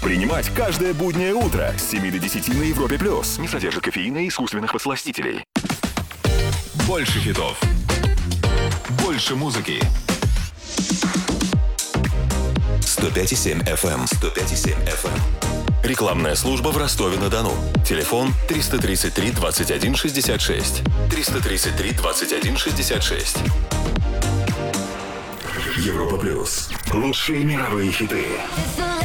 Принимать каждое буднее утро с 7 до 10 на Европе+. Не содержит кофеина и искусственных подсластителей. Больше хитов. Больше музыки. 105,7 FM. 105,7 FM. Рекламная служба в Ростове-на-Дону. Телефон 333 21 66. 333 21 66. Европа+. Лучшие мировые хиты.